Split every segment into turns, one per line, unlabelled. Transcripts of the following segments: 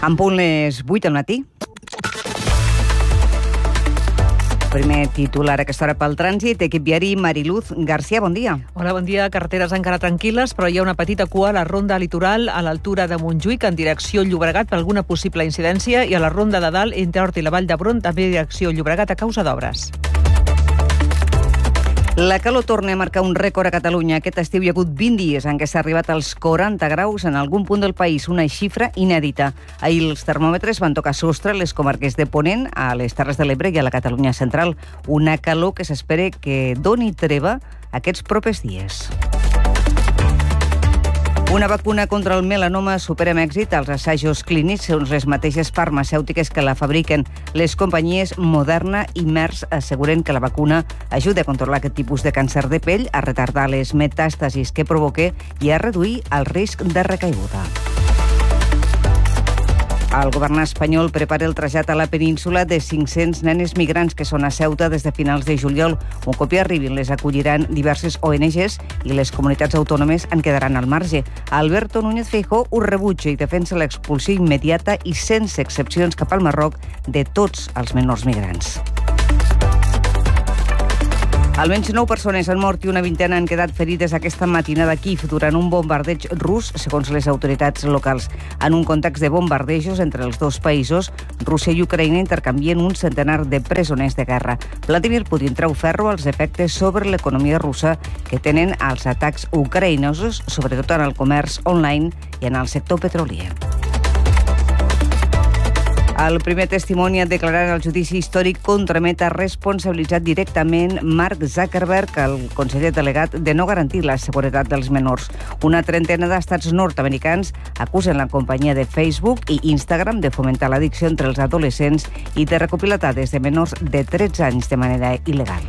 En punt les 8 del matí. Primer titular a aquesta hora pel trànsit. Equip viari, Mariluz García, bon dia.
Hola, bon dia. Carreteres encara tranquil·les, però hi ha una petita cua a la ronda litoral a l'altura de Montjuïc en direcció Llobregat per alguna possible incidència i a la ronda de dalt entre Hort i la Vall d'Hebron també direcció Llobregat a causa d'obres.
La calor torna a marcar un rècord a Catalunya. Aquest estiu hi ha hagut 20 dies en què s'ha arribat als 40 graus en algun punt del país, una xifra inèdita. Ahir els termòmetres van tocar sostre a les comarques de Ponent, a les Terres de l'Ebre i a la Catalunya central. Una calor que s'espera que doni treva aquests propers dies. Una vacuna contra el melanoma supera amb èxit els assajos clínics segons les mateixes farmacèutiques que la fabriquen. Les companyies Moderna i Merck asseguren que la vacuna ajuda a controlar aquest tipus de càncer de pell, a retardar les metàstasis que provoca i a reduir el risc de recaiguda. El govern espanyol prepara el trasllat a la península de 500 nenes migrants que són a Ceuta des de finals de juliol. Un cop hi arribin, les acolliran diverses ONGs i les comunitats autònomes en quedaran al marge. Alberto Núñez Feijóo ho rebutja i defensa l'expulsió immediata i sense excepcions cap al Marroc de tots els menors migrants. Almenys 9 persones han mort i una vintena han quedat ferides aquesta matinada a Kíev durant un bombardeig rus, segons les autoritats locals. En un context de bombardejos entre els dos països, Rússia i Ucraïna intercanvien un centenar de presoners de guerra. Vladimir Putin treu ferro als efectes sobre l'economia russa que tenen els atacs ucraïnesos, sobretot en el comerç online i en el sector petrolier. El primer testimoni a declarar el judici històric contra Meta ha responsabilitzat directament Mark Zuckerberg, el conseller delegat, de no garantir la seguretat dels menors. Una trentena d'estats nord-americans acusen la companyia de Facebook i Instagram de fomentar l'addicció entre els adolescents i de recopilar dades de menors de 13 anys de manera il·legal.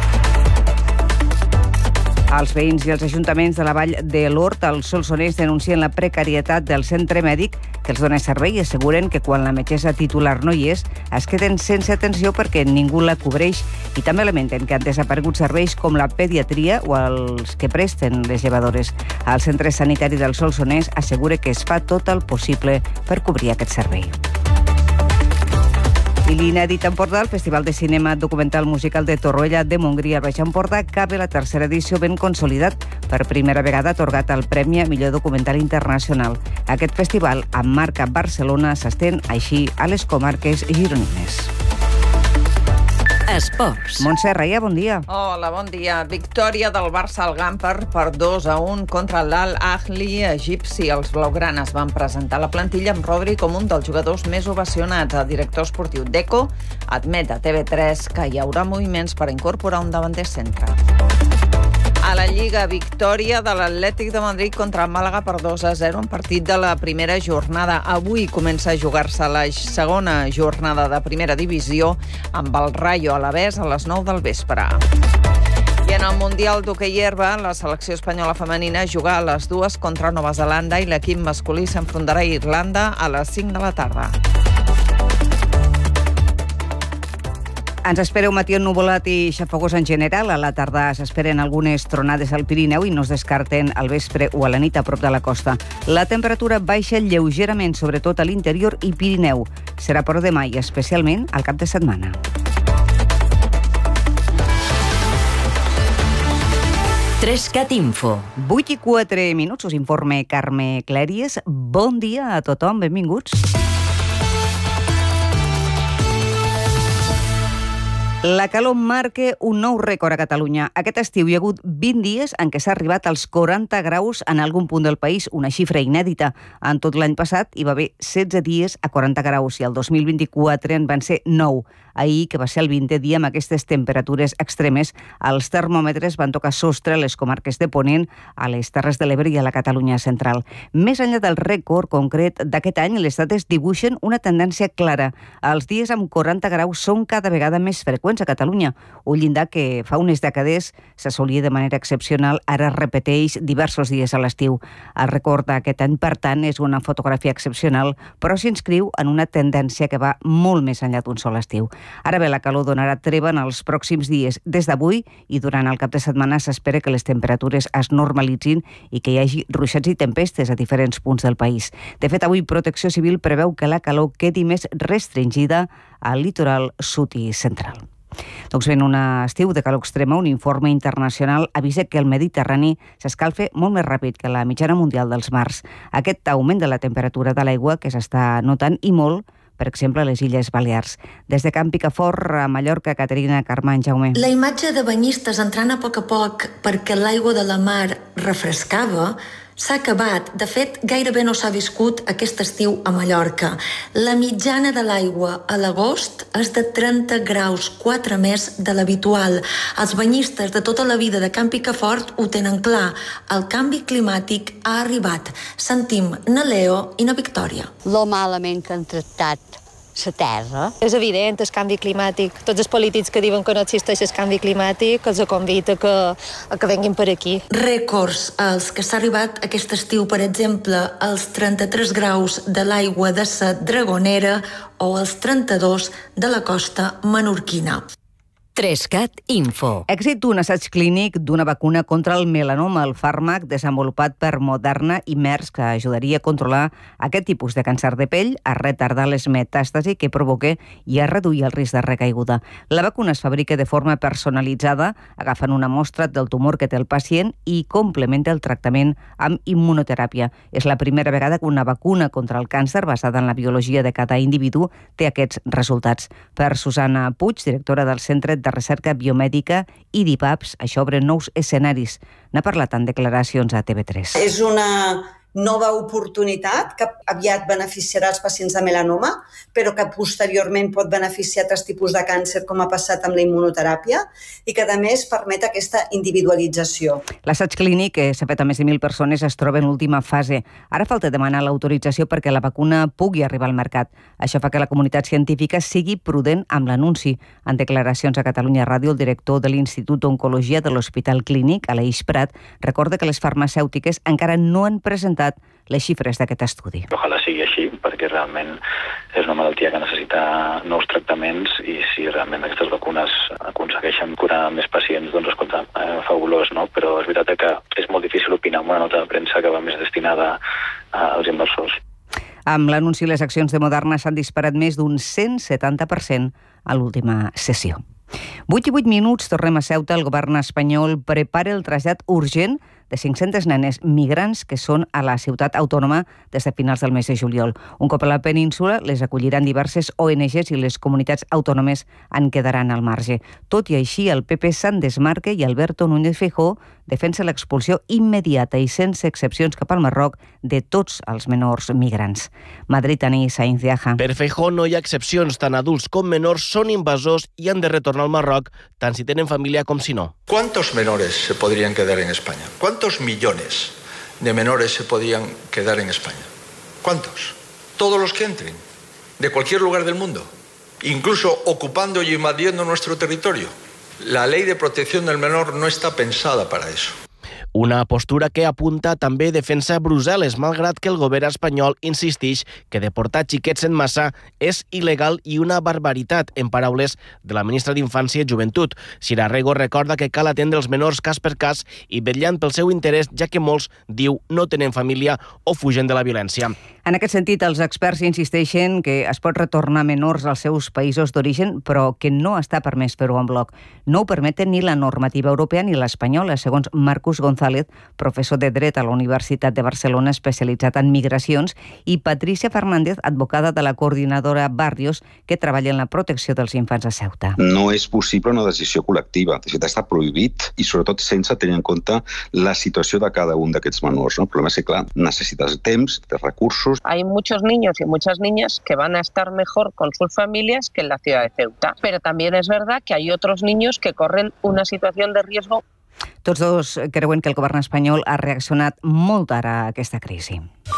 Els veïns i els ajuntaments de la Vall de l'Hort, al Solsonès, denuncien la precarietat del centre mèdic que els dona servei i asseguren que quan la metgessa titular no hi és, es queden sense atenció perquè ningú la cobreix i també lamenten que han desaparegut serveis com la pediatria o els que presten les llevadores. El centre sanitari del Solsonès assegura que es fa tot el possible per cobrir aquest servei. I l'inèdit Empordà, el Festival de Cinema Documental Musical de Torroella de Montgrí al Baix Empordà, acaba la tercera edició ben consolidat. Per primera vegada ha atorgat el Premi a Millor Documental Internacional. Aquest festival, amb marca Barcelona, s'estén així a les comarques gironines.
Esports.
Montse Raia, bon dia.
Hola, bon dia. Victòria del Barça al Gamper per 2-1 contra l'Al-Ahli egipci. Els blaugranes van presentar la plantilla amb Rodri com un dels jugadors més ovacionats. El director esportiu Deco admet a TV3 que hi haurà moviments per incorporar un davanter centre. A la Lliga, victòria de l'Atlètic de Madrid contra el Màlaga per 2-0 en partit de la primera jornada. Avui comença a jugar-se la segona jornada de primera divisió amb el Rayo Alavés a les 9 del vespre. I en el Mundial d'hoquei herba, la selecció espanyola femenina juga a les 2 contra Nova Zelanda i l'equip masculí s'enfrontarà a Irlanda a les 5 de la tarda.
Ens espera un matí ennuvolat i xafogós en general. A la tarda s'esperen algunes tronades al Pirineu i no es descarten al vespre o a la nit a prop de la costa. La temperatura baixa lleugerament, sobretot a l'interior i Pirineu. Serà per demà i especialment al cap de setmana.
Trescat Info.
8:04, us informa Carme Clèries. Bon dia a tothom, benvinguts. La calor marca un nou rècord a Catalunya. Aquest estiu hi ha hagut 20 dies en què s'ha arribat als 40 graus en algun punt del país, una xifra inèdita. En tot l'any passat hi va haver 16 dies a 40 graus i el 2024 en van ser 9. Ahir, que va ser el 20è dia amb aquestes temperatures extremes, els termòmetres van tocar sostre a les comarques de Ponent, a les Terres de l'Ebre i a la Catalunya central. Més enllà del rècord concret d'aquest any, les dades dibuixen una tendència clara. Els dies amb 40 graus són cada vegada més freqüents següents a Catalunya. Un llindar que fa unes dècades s'assolia de manera excepcional, ara es repeteix diversos dies a l'estiu. El record d'aquest any, per tant, és una fotografia excepcional, però s'inscriu en una tendència que va molt més enllà d'un sol estiu. Ara bé, la calor donarà treva en els pròxims dies. Des d'avui i durant el cap de setmana s'espera que les temperatures es normalitzin i que hi hagi ruixats i tempestes a diferents punts del país. De fet, avui Protecció Civil preveu que la calor quedi més restringida al litoral sud i central. Doncs ben un estiu de calor extrema, un informe internacional avisa que el Mediterrani s'escalfa molt més ràpid que la mitjana mundial dels mars. Aquest augment de la temperatura de l'aigua que s'està notant i molt, per exemple, a les Illes Balears. Des de Can Picafort, a Mallorca, Caterina Carmany, Jaume.
La imatge de banyistes entrant a poc perquè l'aigua de la mar refrescava s'ha acabat. De fet, gairebé no s'ha viscut aquest estiu a Mallorca. La mitjana de l'aigua a l'agost és de 30 graus, 4 més de l'habitual. Els banyistes de tota la vida de Can Picafort ho tenen clar. El canvi climàtic ha arribat. Sentim na Leo i na Victòria.
Lo malament que han tractat la terra.
És evident el canvi climàtic. Tots els polítics que diuen que no existeix el canvi climàtic els convida a que venguin per aquí.
Rècords als que s'ha arribat aquest estiu, per exemple, als 33 graus de l'aigua de la Dragonera o als 32 de la costa menorquina.
3CAT Info.
Èxit d'un assaig clínic d'una vacuna contra el melanoma, el fàrmac desenvolupat per Moderna i Merck, que ajudaria a controlar aquest tipus de càncer de pell, a retardar les metàstasi que provoca i a reduir el risc de recaiguda. La vacuna es fabrica de forma personalitzada, agafant una mostra del tumor que té el pacient i complementa el tractament amb immunoteràpia. És la primera vegada que una vacuna contra el càncer, basada en la biologia de cada individu, té aquests resultats. Per Susana Puig, directora del Centre de Recerca Biomèdica i d'IPAPS, això obre nous escenaris. N'ha parlat en declaracions a TV3.
És una nova oportunitat que aviat beneficiarà els pacients de melanoma, però que posteriorment pot beneficiar altres tipus de càncer, com ha passat amb la immunoteràpia, i que, a més, permet aquesta individualització.
L'assaig clínic, que s'ha fet a més de 1.000 persones, es troba en l'última fase. Ara falta demanar l'autorització perquè la vacuna pugui arribar al mercat. Això fa que la comunitat científica sigui prudent amb l'anunci. En declaracions a Catalunya Ràdio, el director de l'Institut d'Oncologia de l'Hospital Clínic, Aleix Prat, recorda que les farmacèutiques encara no han presentat les xifres d'aquest estudi.
Ojalà sigui així, perquè realment és una malaltia que necessita nous tractaments i si realment aquestes vacunes aconsegueixen curar més pacients, doncs escolta, fabulós, no? Però és veritat que és molt difícil opinar amb una nota de premsa que va més destinada als inversors.
Amb l'anunci, les accions de Moderna s'han disparat més d'un 170% a l'última sessió. 8 i 8 minuts, tornem a Ceuta. El govern espanyol prepara el trasllat urgent de 500 nenes migrants que són a la ciutat autònoma des de finals del mes de juliol. Un cop a la península, les acolliran diverses ONGs i les comunitats autònomes en quedaran al marge. Tot i així, el PP se'n desmarca i Alberto Núñez Feijóo defensa l'expulsió immediata i sense excepcions cap al Marroc de tots els menors migrants. Madrid, Ani Sainz de Aja.
Per Feijóo no hi ha excepcions. Tant adults com menors són invasors i han de retornar al Marroc, tant si tenen família com si no.
¿Cuántos menores se podrían quedar en España? ¿Cuántos millones de menores se podrían quedar en España? ¿Cuántos? Todos los que entren, de cualquier lugar del mundo, incluso ocupando y invadiendo nuestro territorio. La ley de protección del menor no está pensada para eso.
Una postura que apunta també defensa Brussel·les, malgrat que el govern espanyol insisteix que deportar xiquets en massa és il·legal i una barbaritat, en paraules de la ministra d'Infància i Joventut. Sira Rego recorda que cal atendre els menors cas per cas i vetllant pel seu interès, ja que molts, diu, no tenen família o fugen de la violència.
En aquest sentit, els experts insisteixen que es pot retornar menors als seus països d'origen, però que no està permès fer-ho en bloc. No ho permeten ni la normativa europea ni l'espanyola, segons Marcus González, professor de Dret a la Universitat de Barcelona especialitzat en migracions, i Patricia Fernández, advocada de la coordinadora Barrios, que treballa en la protecció dels infants a Ceuta.
No és possible una decisió col·lectiva. De fet, està prohibit i sobretot sense tenir en compte la situació de cada un d'aquests menors. El problema és que, clar, necessites temps, de recursos.
Hay muchos niños y muchas niñas que van a estar mejor con sus familias que en la ciudad de Ceuta. Pero también es verdad que hay otros niños que corren una situación de riesgo.
Tots dos creuen que el govern espanyol ha reaccionat molt tard a aquesta crisi.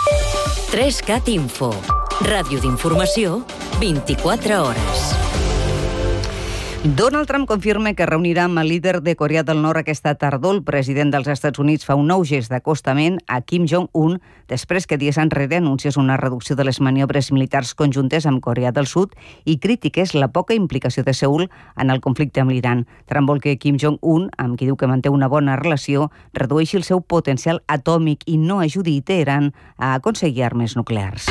3CAT Info. Ràdio d'informació, 24 hores.
Donald Trump confirma que reunirà amb el líder de Corea del Nord aquesta tardor. El president dels Estats Units fa un nou gest d'acostament a Kim Jong-un després que dies enrere anunciés una reducció de les maniobres militars conjuntes amb Corea del Sud i critiques la poca implicació de Seül en el conflicte amb l'Iran. Trump vol que Kim Jong-un, amb qui diu que manté una bona relació, redueixi el seu potencial atòmic i no ajudi Teheran a aconseguir armes nuclears.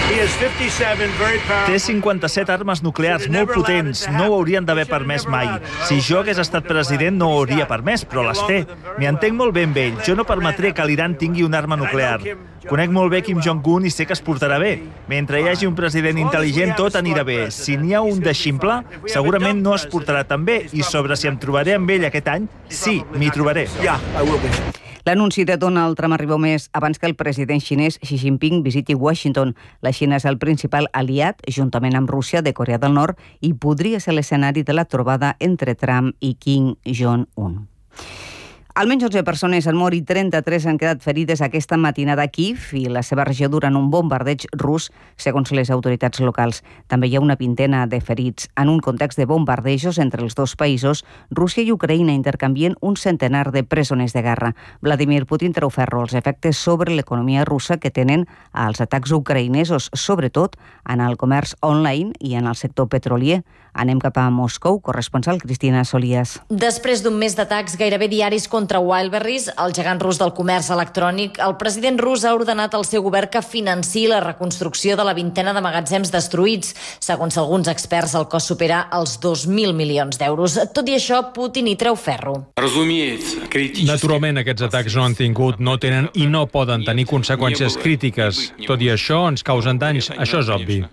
Té 57 armes nuclears molt potents. No ho haurien d'haver permès mai. Si jo hagués estat president no ho hauria permès, però les té. M'hi entenc molt bé amb ell. Jo no permetré que l'Iran tingui una arma nuclear. Conec molt bé Kim Jong-un i sé que es portarà bé. Mentre hi hagi un president intel·ligent, tot anirà bé. Si n'hi ha un de ximple, segurament no es portarà tan bé. I sobre si em trobaré amb ell aquest any, sí, m'hi trobaré.
L'anunci de Donald Trump arriba un mes abans que el president xinès Xi Jinping visiti Washington. La Xina és el principal aliat, juntament amb Rússia, de Corea del Nord i podria ser l'escenari de la trobada entre Trump i Kim Jong-un. Almenys 11 persones han mort i 33 han quedat ferides aquesta matinada a Kíev i la seva regió durant un bombardeig rus, segons les autoritats locals. També hi ha una vintena de ferits. En un context de bombardejos entre els dos països, Rússia i Ucraïna intercanvien un centenar de presoners de guerra. Vladimir Putin treu ferro els efectes sobre l'economia russa que tenen els atacs ucraïnesos, sobretot en el comerç online i en el sector petrolier. Anem cap a Moscou, corresponsal Cristina Solías.
Després d'un mes d'atacs gairebé diaris contra Wildberries, el gegant rus del comerç electrònic, el president rus ha ordenat al seu govern que financiï la reconstrucció de la vintena de magatzems destruïts. Segons alguns experts, el cost supera els 2.000 milions d'euros. Tot i això, Putin hi treu ferro.
Naturalment, aquests atacs no han tingut, no tenen i no poden tenir conseqüències crítiques. Tot i això, ens causen danys. Això és obvi.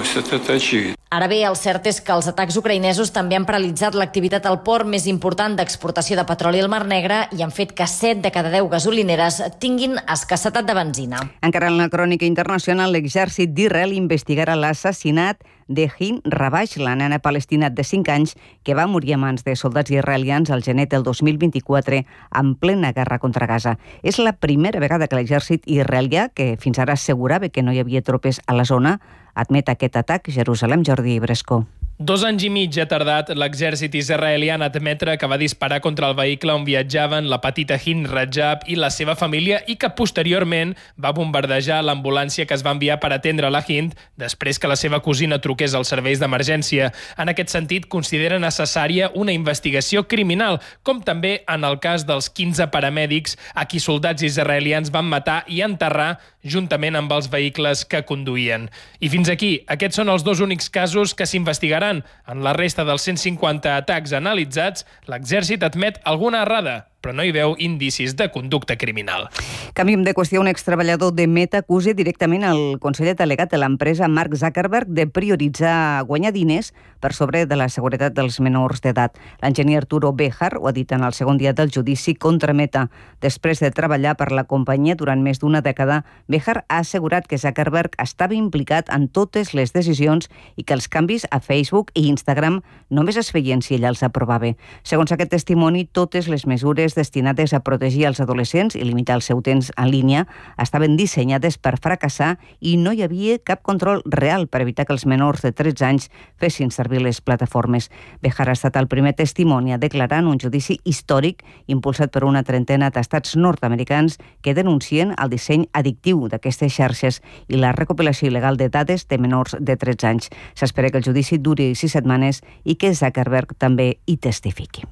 Ara bé, el cert és que els atacs ucraïnesos també han paralitzat l'activitat al port més important d'exportació de petroli al Mar Negre i han fet que 7 de cada 10 gasolineres tinguin escassetat de benzina.
Encara en la crònica internacional, l'exèrcit d'Israel investigarà l'assassinat de Hin Rabash, la nena palestina de 5 anys que va morir a mans de soldats israelians al gener del 2024 en plena guerra contra Gaza. És la primera vegada que l'exèrcit israelià, que fins ara assegurava que no hi havia tropes a la zona, admet aquest atac. Jerusalem, Jordi Bresco.
2 anys i mig ha tardat l'exèrcit israelià en admetre que va disparar contra el vehicle on viatjaven la petita Hind Rajab i la seva família i que posteriorment va bombardejar l'ambulància que es va enviar per atendre la Hind després que la seva cosina truqués als serveis d'emergència. En aquest sentit, considera necessària una investigació criminal, com també en el cas dels 15 paramèdics a qui soldats israelians van matar i enterrar juntament amb els vehicles que conduïen. I fins aquí, aquests són els 2 únics casos que s'investigaran. En la resta dels 150 atacs analitzats, l'exèrcit admet alguna errada, però no hi veu indicis de conducta criminal.
Canviem de qüestió. Un extreballador de Meta acusa directament el conseller delegat de l'empresa Mark Zuckerberg de prioritzar guanyar diners per sobre de la seguretat dels menors d'edat. L'enginyer Arturo Béjar ho ha dit en el segon dia del judici contra Meta. Després de treballar per la companyia durant més d'una dècada, Béjar ha assegurat que Zuckerberg estava implicat en totes les decisions i que els canvis a Facebook i Instagram només es feien si ell els aprovava. Segons aquest testimoni, totes les mesures destinades a protegir els adolescents i limitar el seu temps en línia estaven dissenyades per fracassar i no hi havia cap control real per evitar que els menors de 13 anys fessin servir les plataformes. Béjar ha estat el primer testimoni a declarar en un judici històric impulsat per una trentena d'estats nord-americans que denuncien el disseny addictiu d'aquestes xarxes i la recopilació il·legal de dades de menors de 13 anys. S'espera que el judici duri 6 setmanes i que Zuckerberg també hi testifiqui.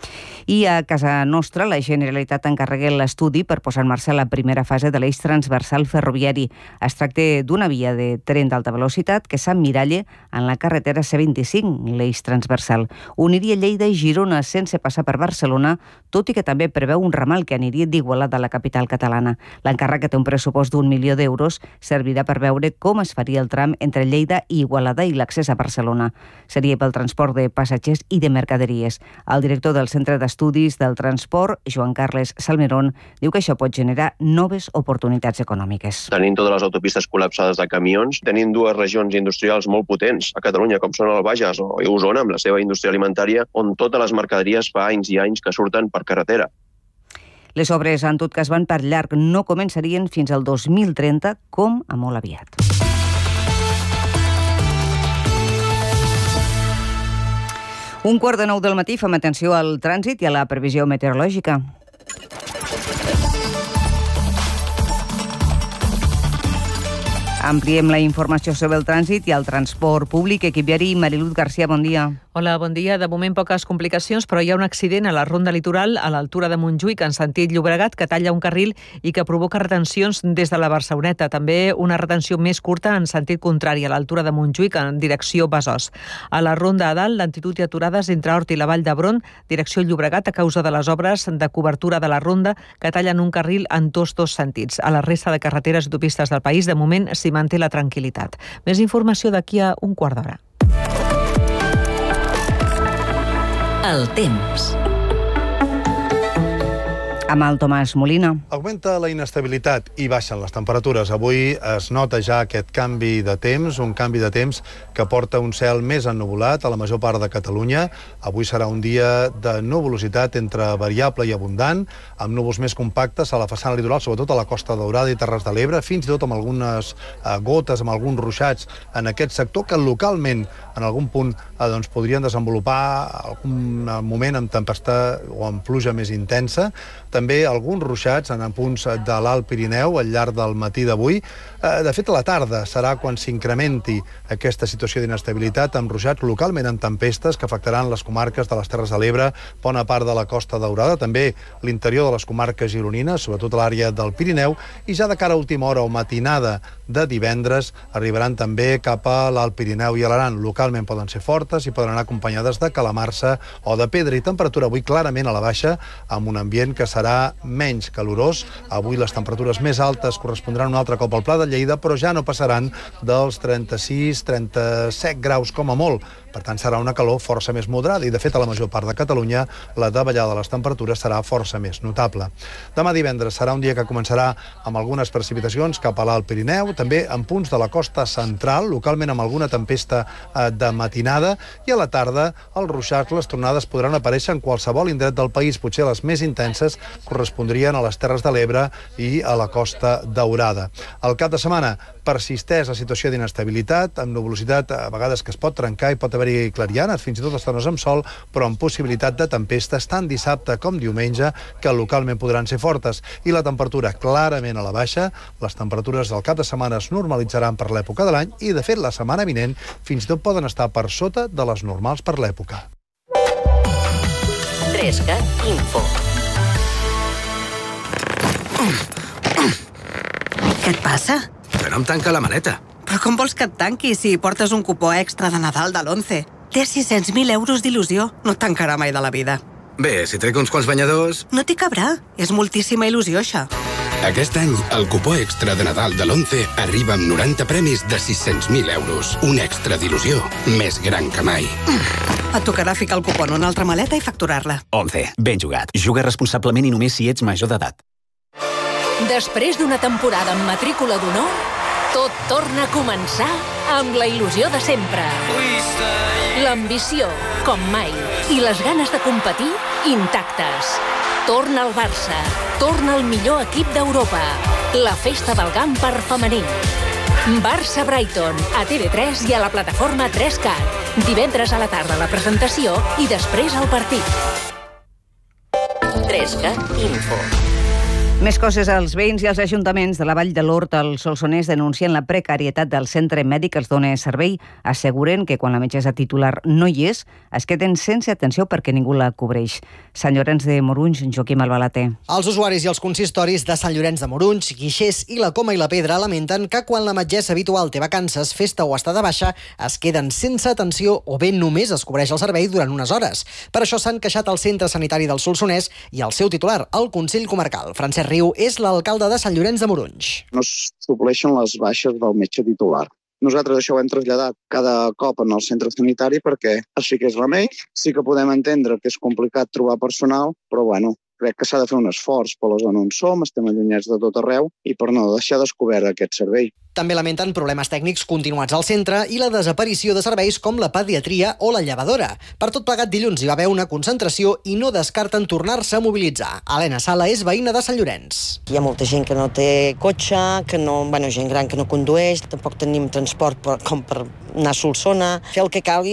I a casa nostra, la Generalitat encarrega l'estudi per posar en marxa la primera fase de l'eix transversal ferroviari. Es tracta d'una via de tren d'alta velocitat que s'emmiralla en la carretera C25, l'eix transversal. Uniria Lleida i Girona sense passar per Barcelona, tot i que també preveu un ramal que aniria d'Igualada a la capital catalana. L'encàrrec, que té un pressupost d'1 milió d'euros, servirà per veure com es faria el tram entre Lleida i Igualada i l'accés a Barcelona. Seria pel transport de passatgers i de mercaderies. El director del Centre d'Estudis del Transport, Joan Carles Salmerón, diu que això pot generar noves oportunitats econòmiques.
Tenim totes les autopistes col·lapsades de camions, tenim 2 regions industrials molt potents a Catalunya, com són el Bages o Osona, amb la seva indústria alimentària, on totes les mercaderies fa anys i anys que surten per carretera.
Les obres, en tot cas, van per llarg. No començarien fins al 2030, com a molt aviat. 1:15 del matí, fem atenció al trànsit i a la previsió meteorològica. Ampliem la informació sobre el trànsit i el transport públic. Equip viari, Mariluz García, bon dia.
Hola, bon dia. De moment poques complicacions, però hi ha un accident a la ronda litoral a l'altura de Montjuïc, en sentit Llobregat, que talla un carril i que provoca retencions des de la Barceloneta. També una retenció més curta en sentit contrari a l'altura de Montjuïc, en direcció Besòs. A la ronda a dalt, lentitud i aturades entre Hort i la Vall d'Hebron, direcció Llobregat, a causa de les obres de cobertura de la ronda que tallen un carril en tots dos sentits. A la resta de carreteres i autopistes del país, de moment, s'hi manté la tranquil·litat. Més informació d'aquí a un quart d'hora.
El temps.
Amb el Tomàs Molina.
Augmenta la inestabilitat i baixen les temperatures. Avui es nota ja aquest canvi de temps, un canvi de temps que porta un cel més ennuvolat a la major part de Catalunya. Avui serà un dia de nuvolositat entre variable i abundant, amb núvols més compactes a la façana litoral, sobretot a la Costa Daurada i Terres de l'Ebre, fins i tot amb algunes gotes, amb alguns ruixats en aquest sector, que localment en algun punt podrien desenvolupar algun moment amb tempesta o amb pluja més intensa. També alguns ruixats en punts de l'Alt Pirineu al llarg del matí d'avui. De fet, a la tarda serà quan s'incrementi aquesta situació d'inestabilitat, amb ruixats localment en tempestes que afectaran les comarques de les Terres de l'Ebre, bona part de la Costa Daurada, també l'interior de les comarques gironines, sobretot a l'àrea del Pirineu, i ja de cara a última hora o matinada de divendres arribaran també cap a l'Alt Pirineu i a l'Aran. Localment poden ser fortes i poden anar acompanyades de calamarsa o de pedra, i temperatura avui clarament a la baixa, amb un ambient que serà menys calorós. Avui les temperatures més altes correspondran un altre cop al Pla de Lleida, però ja no passaran dels 36-37 graus com a molt. Per tant, serà una calor força més moderada i, de fet, a la major part de Catalunya la davallada de les temperatures serà força més notable. Demà divendres serà un dia que començarà amb algunes precipitacions cap a l'Alt Pirineu, també en punts de la costa central, localment amb alguna tempesta de matinada, i a la tarda els ruixats, les tronades podran aparèixer en qualsevol indret del país. Potser les més intenses correspondrien a les Terres de l'Ebre i a la Costa Daurada. Al cap de setmana persisteix la situació d'inestabilitat, amb nuvolositat a vegades que es pot trencar i pot haver-hi clarianes, fins i tot estones amb sol, però amb possibilitat de tempestes tant dissabte com diumenge, que localment podran ser fortes. I la temperatura clarament a la baixa. Les temperatures del cap de setmana es normalitzaran per l'època de l'any i, de fet, la setmana vinent fins i tot poden estar per sota de les normals per l'època.
3CAT Info.
Què et passa?
Que no em tanca la maleta.
Però com vols que et tanqui si portes un cupó extra de Nadal de l'11? Té 600.000 euros d'il·lusió. No et tancarà mai de la vida.
Bé, si trec uns quants banyadors...
No t'hi cabrà. És moltíssima il·lusió, això.
Aquest any, el cupó extra de Nadal de l'11 arriba amb 90 premis de 600.000 euros. Un extra d'il·lusió més gran que mai.
Et tocarà ficar el cupó en una altra maleta i facturar-la.
11. Ben jugat. Juga responsablement i només si ets major d'edat.
Després d'una temporada amb matrícula d'honor, tot torna a començar amb la il·lusió de sempre. L'ambició, com mai, i les ganes de competir, intactes. Torna el Barça, torna el millor equip d'Europa. La festa del Gamper femení. Barça-Brighton, a TV3 i a la plataforma 3CAT. Divendres a la tarda la presentació i després el partit. 3CAT Info.
Més coses. Els veïns i els ajuntaments de la Vall de l'Hort al Solsonès denuncien la precarietat del centre mèdic que els dona servei. Asseguren que quan la metgessa titular no hi és, es queden sense atenció perquè ningú la cobreix. Sant Llorenç de Morunys, Joaquim Albalater.
Els usuaris i els consistoris de Sant Llorenç de Morunys, Guixers i la Coma i la Pedra lamenten que quan la metgessa habitual té vacances, festa o està de baixa, es queden sense atenció o bé només es cobreix el servei durant unes hores. Per això s'han queixat al centre sanitari del Solsonès i al seu titular, el Consell Comarcal. Francesc Riu és l'alcalde de Sant Llorenç de Morunys.
No es supleixen les baixes del metge titular. Nosaltres això ho hem traslladat cada cop en el centre sanitari perquè així que és remei. Sí que podem entendre que és complicat trobar personal, però bueno, crec que s'ha de fer un esforç per la zona on som, estem allunyats de tot arreu i per no deixar descobert aquest servei.
També lamenten problemes tècnics continuats al centre i la desaparició de serveis com la pediatria o la llevadora. Per tot plegat, dilluns hi va haver una concentració i no descarten tornar-se a mobilitzar. Helena Sala és veïna de Sant Llorenç.
Hi ha molta gent que no té cotxe, gent gran que no condueix, tampoc tenim transport com per anar a Solsona. Fer el que calgui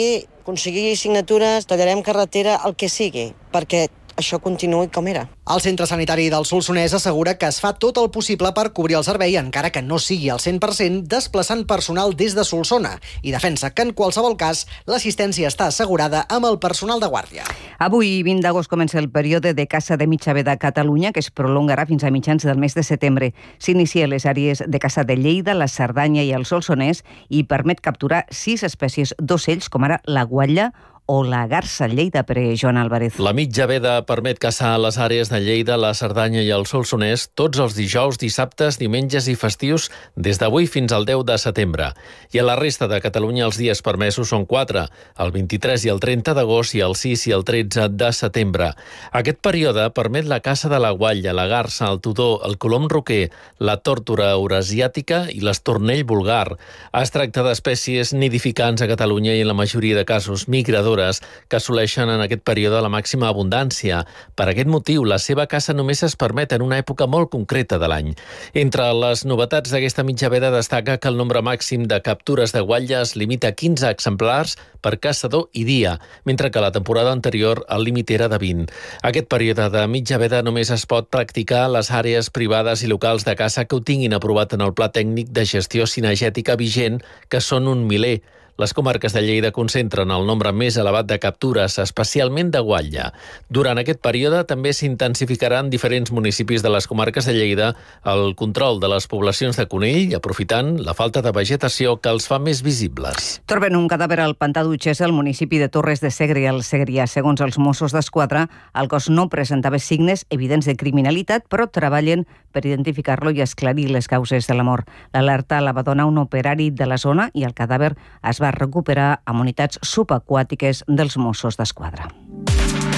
aconseguir signatures, tallarem carretera, el que sigui, perquè això continuï com era.
El centre sanitari del Solsonès assegura que es fa tot el possible per cobrir el servei, encara que no sigui al 100%, desplaçant personal des de Solsona, i defensa que en qualsevol cas l'assistència està assegurada amb el personal de guàrdia.
Avui, 20 d'agost, comença el període de caça de mitja veda a Catalunya, que es prolongarà fins a mitjans del mes de setembre. S'inicia a les àrees de caça de Lleida, la Cerdanya i el Solsonès i permet capturar 6 espècies d'ocells, com ara la guatlla o la garsa Lleida, per Joan Álvarez.
La mitja veda permet caçar a les àrees de Lleida, la Cerdanya i el Solsonès tots els dijous, dissabtes, diumenges i festius des d'avui fins al 10 de setembre. I a la resta de Catalunya els dies permesos són 4, el 23 i el 30 d'agost i el 6 i el 13 de setembre. Aquest període permet la caça de la guatlla, la garsa, el tudó, el colom roquer, la tórtora eurasiàtica i l'estornell vulgar. Es tracta d'espècies nidificants a Catalunya i en la majoria de casos migradores que assoleixen en aquest període la màxima abundància. Per aquest motiu, la seva caça només es permet en una època molt concreta de l'any. Entre les novetats d'aquesta mitja veda destaca que el nombre màxim de captures de guatlla es limita a 15 exemplars per caçador i dia, mentre que la temporada anterior el límit era de 20. Aquest període de mitja veda només es pot practicar a les àrees privades i locals de caça que ho tinguin aprovat en el Pla Tècnic de Gestió Cinegètica vigent, que són un miler. Les comarques de Lleida concentren el nombre més elevat de captures, especialment de guatlla. Durant aquest període també s'intensificarà en diferents municipis de les comarques de Lleida el control de les poblacions de conill, aprofitant la falta de vegetació que els fa més visibles.
Troben un cadàver al pantà d'Utxès, al municipi de Torres de Segre, al Segrià. Segons els Mossos d'Esquadra, el cos no presentava signes evidents de criminalitat, però treballen per identificar-lo i esclarir les causes de la mort. L'alerta la va donar un operari de la zona i el cadàver es va recuperar amb unitats subaquàtiques dels Mossos d'Esquadra.